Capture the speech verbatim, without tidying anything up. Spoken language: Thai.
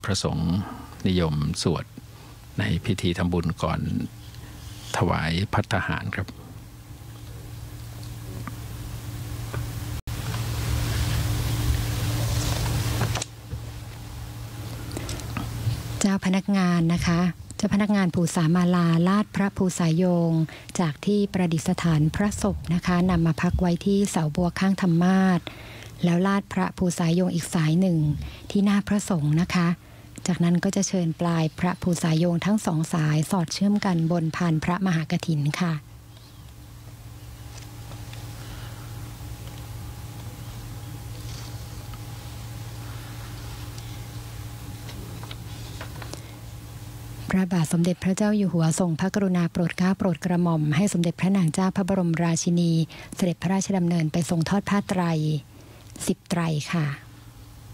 พระสงฆ์นิยมสวดในพิธีทำบุญก่อนถวายภัตตาหารครับเจ้าพนักงานนะคะเจ้าพนักงานภูษามาลาลาดพระภูษาโยงจากที่ประดิษฐานพระศพนะคะนำมาพักไว้ที่เสาบัวข้างธรรมาสน์แล้วลาดพระภูษาโยงอีกสายหนึ่งที่หน้าพระสงฆ์นะคะจากนั้นก็จะเชิญปลายพระภูษาโยงทั้งสองสายสอดเชื่อมกันบนพานพระมหากฐินค่ะพระบาทสมเด็จพระเจ้าอยู่หัวทรงพระกรุณาโปรดเกล้าโปรดกระหม่อมให้สมเด็จพระนางเจ้าพระบรมราชินีเสด็จพระราชดำเนินไปทรงทอดผ้าไตรสิบไตรค่ะ